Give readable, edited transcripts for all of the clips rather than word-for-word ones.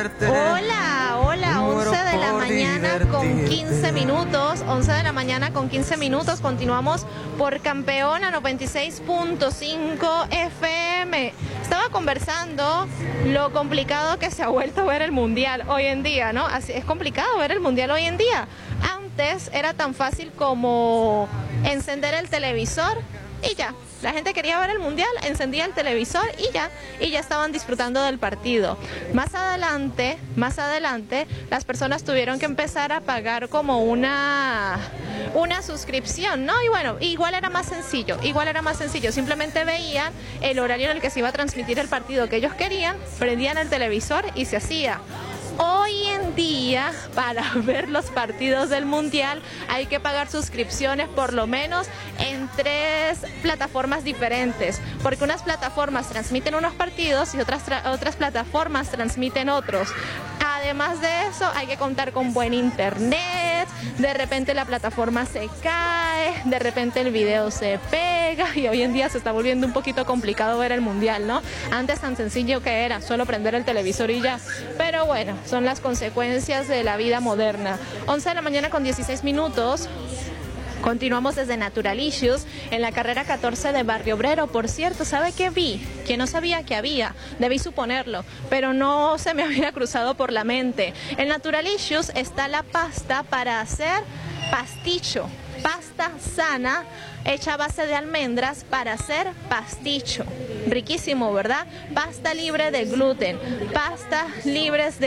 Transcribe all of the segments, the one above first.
Hola, hola, 11 de la mañana con 15 minutos, 11 de la mañana con 15 minutos, continuamos por Campeona 96.5 FM. Estaba conversando lo complicado que se ha vuelto ver el Mundial hoy en día, ¿no? Así, es complicado ver el Mundial hoy en día. Antes era tan fácil como encender el televisor y ya. La gente quería ver el Mundial, encendía el televisor y ya estaban disfrutando del partido. Más adelante, las personas tuvieron que empezar a pagar como una suscripción, ¿no? Y bueno, igual era más sencillo, simplemente veían el horario en el que se iba a transmitir el partido que ellos querían, prendían el televisor y se hacía. Hoy en día, para ver los partidos del Mundial, hay que pagar suscripciones por lo menos en 3 plataformas diferentes, porque unas plataformas transmiten unos partidos y otras plataformas transmiten otros. Además de eso, hay que contar con buen internet, de repente la plataforma se cae, de repente el video se pega y hoy en día se está volviendo un poquito complicado ver el Mundial, ¿no? Antes tan sencillo que era, solo prender el televisor y ya. Pero bueno, son las consecuencias de la vida moderna. 11 de la mañana con 16 minutos. Continuamos desde Naturalicious en la carrera 14 de Barrio Obrero. Por cierto, ¿sabe qué vi? Que no sabía que había, debí suponerlo, pero no se me había cruzado por la mente. En Naturalicious está la pasta para hacer pasticho, pasta sana hecha a base de almendras para hacer pasticho. Riquísimo, ¿verdad? Pasta libre de gluten, pastas libres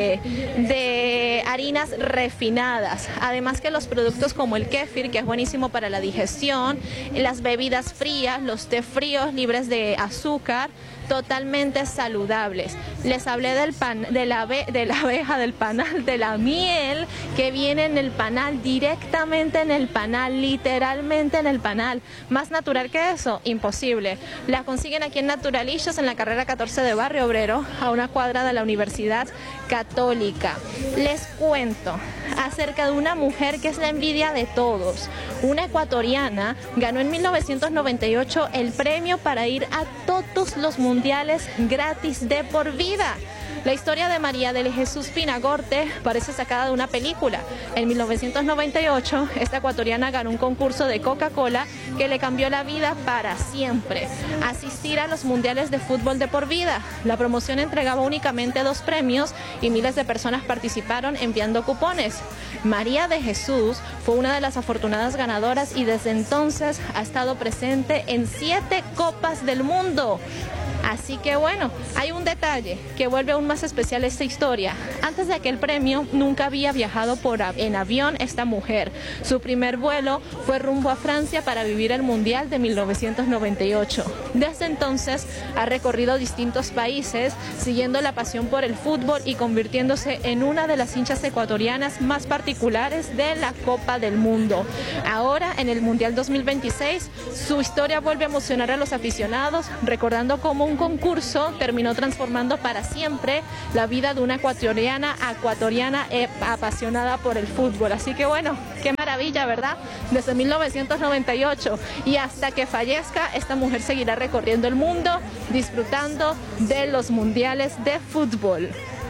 de harinas refinadas. Además que los productos como el kéfir, que es buenísimo para la digestión, las bebidas frías, los té fríos libres de azúcar, totalmente saludables. Les hablé del pan, de la abeja, del panal, de la miel que viene en el panal, directamente en el panal, literalmente en el panal. Más natural que eso, imposible. La consiguen aquí en Naturalicious en la carrera 14 de Barrio Obrero, a una cuadra de la Universidad Católica. Les cuento acerca de una mujer que es la envidia de todos. Una ecuatoriana ganó en 1998 el premio para ir a todos los mundiales gratis de por vida. La historia de María del Jesús Pinagorte parece sacada de una película. En 1998, esta ecuatoriana ganó un concurso de Coca-Cola que le cambió la vida para siempre. Asistir a los mundiales de fútbol de por vida. La promoción entregaba únicamente 2 premios y miles de personas participaron enviando cupones. María de Jesús fue una de las afortunadas ganadoras y desde entonces ha estado presente en 7 Copas del Mundo. Así que bueno, hay un detalle que vuelve aún más especial esta historia. Antes de aquel premio, nunca había viajado en avión esta mujer. Su primer vuelo fue rumbo a Francia para vivir el Mundial de 1998. Desde entonces ha recorrido distintos países, siguiendo la pasión por el fútbol y convirtiéndose en una de las hinchas ecuatorianas más particulares de la Copa del Mundo. Ahora, en el Mundial 2026, su historia vuelve a emocionar a los aficionados, recordando cómo un concurso terminó transformando para siempre la vida de una ecuatoriana apasionada por el fútbol. Así que bueno, qué maravilla, ¿verdad? Desde 1998 y hasta que fallezca, esta mujer seguirá recorriendo el mundo, disfrutando de los mundiales de fútbol.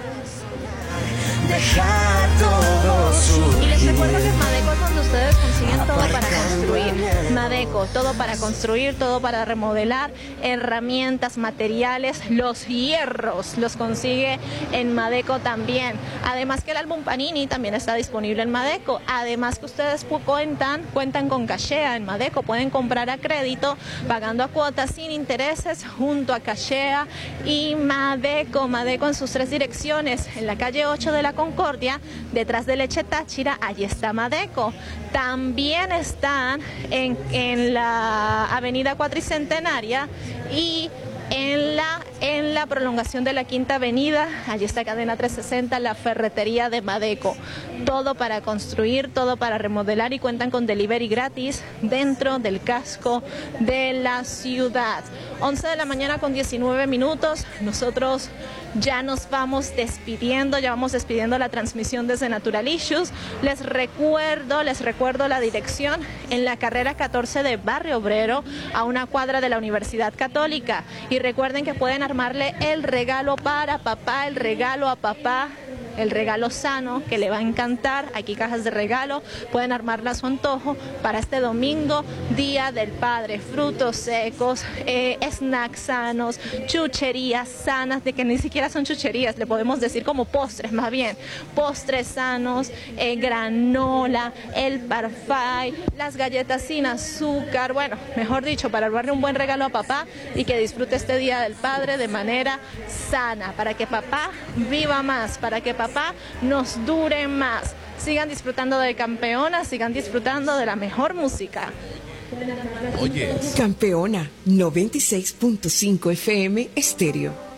Y les recuerdo que Madeco es donde ustedes consiguen todo para construir. Madeco, todo para construir, todo para remodelar, herramientas, materiales, los hierros los consigue en Madeco también. Además que el álbum Panini también está disponible en Madeco. Además que ustedes cuentan con Cachea en Madeco, pueden comprar a crédito, pagando a cuotas sin intereses junto a Cachea y Madeco. Madeco en sus 3 direcciones, en la calle 8 de la Concordia, detrás de Leche Táchira, allí está Madeco. También están en la avenida Cuatricentenaria y en la prolongación de la Quinta Avenida, allí está Cadena 360, la ferretería de Madeco. Todo para construir, todo para remodelar y cuentan con delivery gratis dentro del casco de la ciudad. 11 de la mañana con 19 minutos, nosotros ya nos vamos despidiendo, ya vamos despidiendo la transmisión desde Natural Issues. Les recuerdo la dirección en la carrera 14 de Barrio Obrero, a una cuadra de la Universidad Católica. Y recuerden que pueden armarle el regalo para papá, el regalo a papá, el regalo sano que le va a encantar. Aquí cajas de regalo, pueden armarla a su antojo para este domingo, Día del Padre. Frutos secos, snacks sanos, chucherías sanas, de que ni siquiera son chucherías, le podemos decir como postres, más bien postres sanos, granola, el parfait, las galletas sin azúcar. Bueno, mejor dicho, para darle un buen regalo a papá y que disfrute este Día del Padre de manera sana, para que papá viva más, para que papá nos dure más. Sigan disfrutando de Campeona, sigan disfrutando de la mejor música. Oye, Campeona 96.5 FM Estéreo.